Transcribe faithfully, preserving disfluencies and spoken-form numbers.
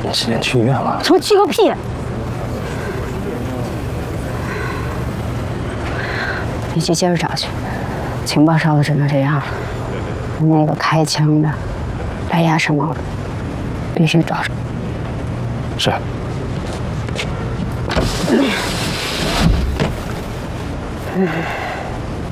你今天去医院了？ 说去个屁！你去接着找去，情报烧的成这样了，那个开枪的，白牙什么的，必须找上。 是。嗯。